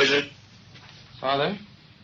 is it? Father?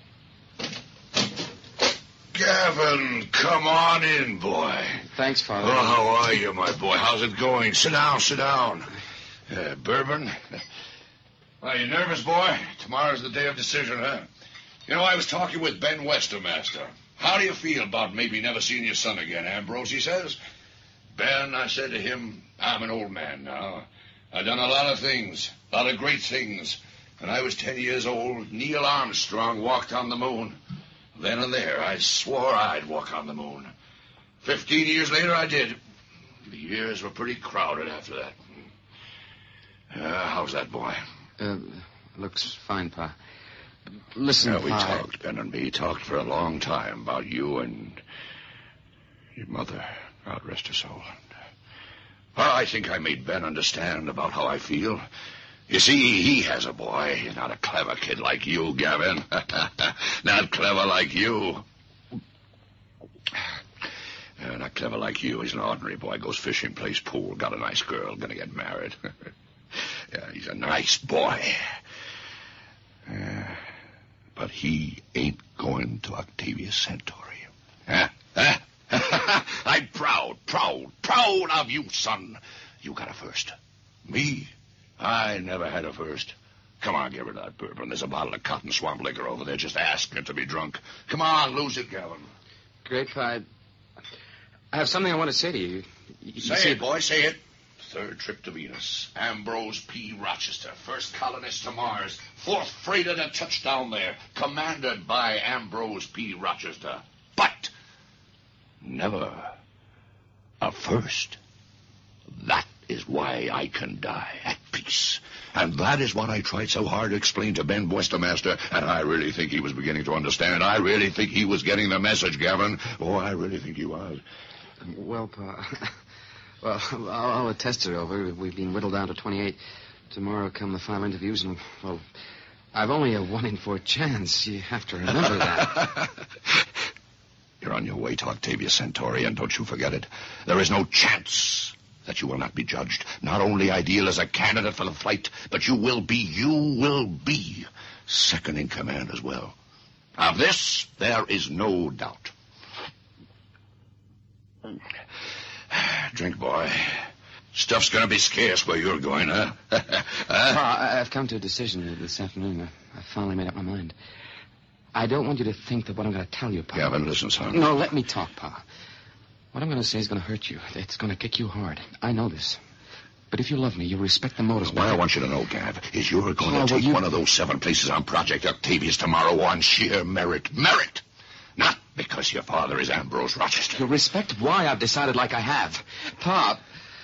Gavin, come on in, boy. Thanks, Father. Oh, how are you, my boy? How's it going? Sit down. Bourbon? Are you nervous, boy? Tomorrow's the day of decision, huh? You know, I was talking with Ben Westermaster. How do you feel about maybe never seeing your son again, Ambrose, he says? Ben, I said to him, I'm an old man now. I've done a lot of things, a lot of great things. When I was 10 years old, Neil Armstrong walked on the moon. Then and there, I swore I'd walk on the moon. 15 years later, I did. The years were pretty crowded after that. How's that, boy? Looks fine, Pa. Listen, we Pa... talked, Ben and me, talked for a long time about you and your mother. God rest her soul. I think I made Ben understand about how I feel. You see, he has a boy. He's not a clever kid like you, Gavin. Not clever like you. Not clever like you. He's an ordinary boy. Goes fishing, plays pool, got a nice girl, gonna get married. Yeah, he's a nice boy. But he ain't going to Octavius Centauri. I'm proud of you, son. You got a first. Me? I never had a first. Come on, get rid of that bourbon. There's a bottle of Cotton Swamp liquor over there. Just ask it to be drunk. Come on, lose it, Gavin. Great, Pa. I have something I want to say to you. Say it, boy, say it. Third trip to Venus. Ambrose P. Rochester, first colonist to Mars. Fourth freighter to touch down there. Commanded by Ambrose P. Rochester. But never a first. That is why I can die at peace. And that is what I tried so hard to explain to Ben Westermaster, and I really think he was beginning to understand. I really think he was getting the message, Gavin. Oh, I really think he was. Well, Pa... Well, all the tests are over. We've been whittled down to 28. Tomorrow come the final interviews, and, well, I've only a 1 in 4 chance. You have to remember that. You're on your way to Octavius Centauri, and don't you forget it. There is no chance that you will not be judged. Not only ideal as a candidate for the flight, but you will be second in command as well. Of this, there is no doubt. Drink, boy. Stuff's going to be scarce where you're going, huh? Pa, I've come to a decision this afternoon. I finally made up my mind. I don't want you to think that what I'm going to tell you, Pa... Gavin, listen, son. No, let me talk, Pa. What I'm going to say is going to hurt you. It's going to kick you hard. I know this. But if you love me, you'll respect the motives. What I want you to know, Gav, is you're going to take one of those 7 places on Project Octavius tomorrow on sheer merit. Merit! Not because your father is Ambrose Rochester. You'll respect why I've decided like I have. Pa,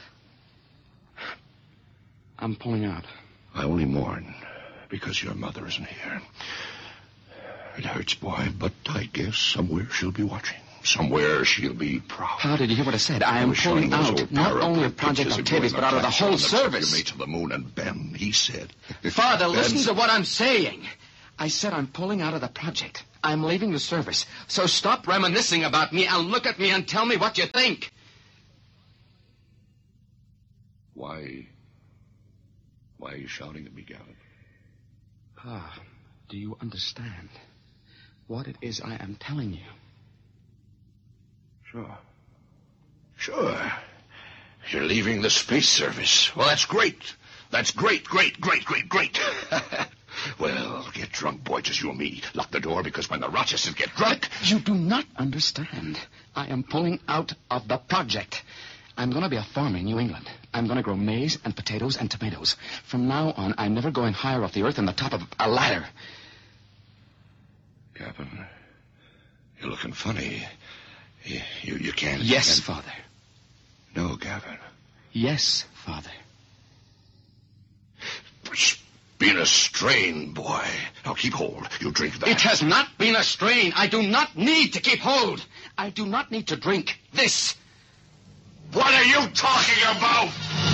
I'm pulling out. I only mourn because your mother isn't here. It hurts, boy, but I guess somewhere she'll be watching. Somewhere she'll be proud. How did you hear what I said? I am pulling out not only of Project Octavius, but out of the whole service. You made to the moon, and Ben, he said... Father, listen to what I'm saying. I said I'm pulling out of the project. I'm leaving the service. So stop reminiscing about me and look at me and tell me what you think. Why are you shouting at me, Gavin? Pa, do you understand what it is I am telling you? Sure. You're leaving the space service. Well, that's great. That's great. Well, get drunk, boy, just you and me. Lock the door, because when the Rochesters get drunk... You do not understand. I am pulling out of the project. I'm going to be a farmer in New England. I'm going to grow maize and potatoes and tomatoes. From now on, I'm never going higher off the earth than the top of a ladder. Gavin, you're looking funny. You can't... Yes, Father. No, Gavin. Yes, Father. It's been a strain, boy. Now keep hold. You drink that. It has not been a strain. I do not need to keep hold. I do not need to drink this. What are you talking about?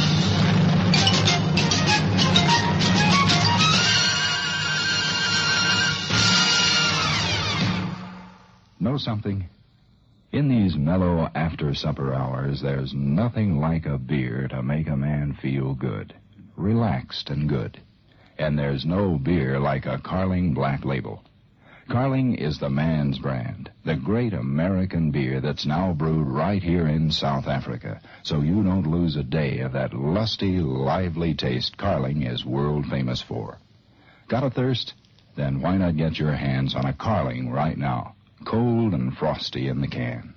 Know something? In these mellow after-supper hours, there's nothing like a beer to make a man feel good, relaxed and good. and there's no beer like a Carling Black Label. Carling is the man's brand, the great American beer that's now brewed right here in South Africa, so you don't lose a day of that lusty, lively taste Carling is world famous for. Got a thirst? Then why not get your hands on a Carling right now, cold and frosty in the can.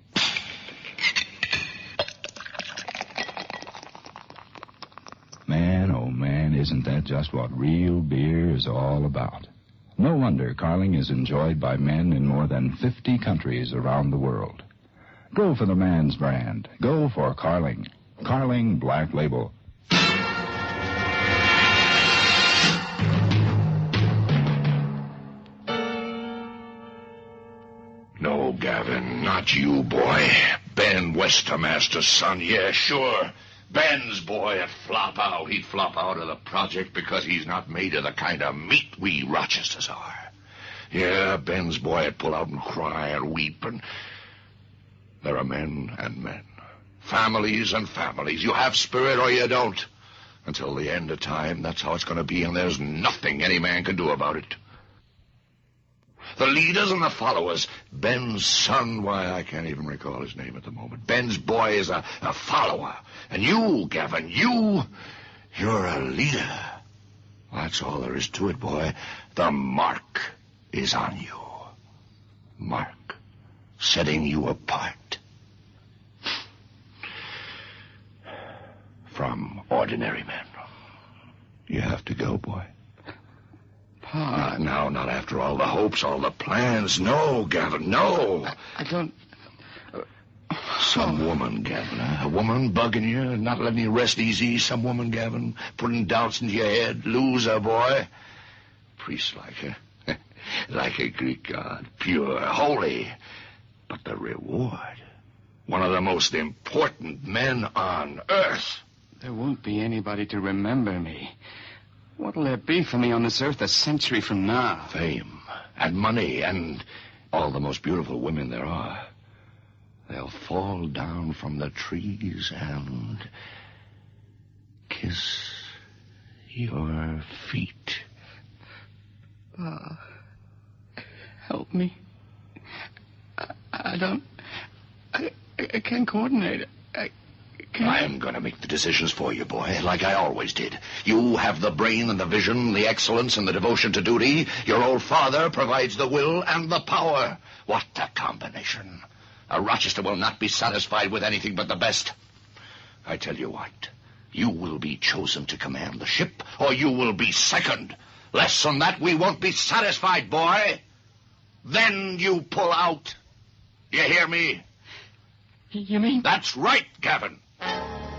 Man, oh man, isn't that just what real beer is all about? No wonder Carling is enjoyed by men in more than 50 countries around the world. Go for the man's brand. Go for Carling. Carling Black Label. No, Gavin, not you, boy. Ben Westermaster's son, yeah, sure. Ben's boy would flop out. He'd flop out of the project because he's not made of the kind of meat we Rochesters are. Yeah, Ben's boy would pull out and cry and weep, and there are men and men. Families and families. You have spirit or you don't. Until the end of time, that's how it's going to be, and there's nothing any man can do about it. The leaders and the followers. Ben's son, why, I can't even recall his name at the moment. Ben's boy is a follower. And you, Gavin, you're a leader. That's all there is to it, boy. The mark is on you. Mark, setting you apart from ordinary men. You have to go, boy. Pa. Now, not after all the hopes, all the plans. No, Gavin, no. I don't... Some woman, Gavin, a woman bugging you, not letting you rest easy. Some woman, Gavin, putting doubts into your head. Loser, boy. Priest like her. Like a Greek god. Pure, holy. But the reward. One of the most important men on earth. There won't be anybody to remember me. What'll there be for me on this earth a century from now? Fame and money and all the most beautiful women there are. They'll fall down from the trees and kiss your feet. Help me. I can't coordinate. I'm going to make the decisions for you, boy, like I always did. You have the brain and the vision, the excellence and the devotion to duty. Your old father provides the will and the power. What a combination. A Rochester will not be satisfied with anything but the best. I tell you what, you will be chosen to command the ship, or you will be second. Less than that, we won't be satisfied, boy. Then you pull out. You hear me? You mean? That's right, Gavin.